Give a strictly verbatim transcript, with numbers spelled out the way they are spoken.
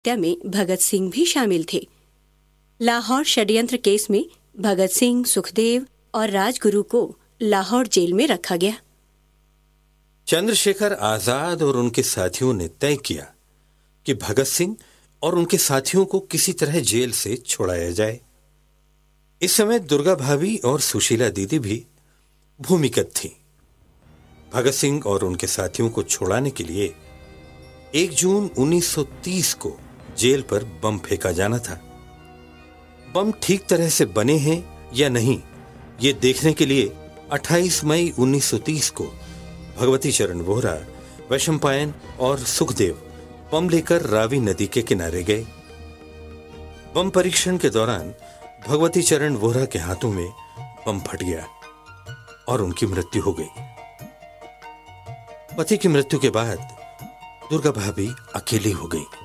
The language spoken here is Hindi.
हत्या में भगत सिंह भी शामिल थे। लाहौर षड्यंत्र केस में भगत सिंह, सुखदेव और राजगुरु को लाहौर जेल में रखा गया। चंद्रशेखर आजाद और उनके साथियों ने तय किया कि भगत सिंह और उनके साथियों को किसी तरह जेल से छुड़ाया जाए। इस समय दुर्गा भाभी और सुशीला दीदी भी भूमिगत थीं। भगत सिंह और उनके साथियों को छुड़ाने के लिए एक जून उन्नीस सौ तीस को जेल पर बम फेंका जाना था। बम ठीक तरह से बने हैं या नहीं, ये देखने के लिए अट्ठाईस मई उन्नीस सौ तीस को भगवती चरण वोहरा, वैशंपायन और सुखदेव बम लेकर रावी नदी के किनारे गए। बम परीक्षण के दौरान भगवती चरण वोहरा के हाथों में बम फट गया और उनकी मृत्यु हो गई। पति की मृत्यु के बाद दुर्गा भाभी अकेली हो गई।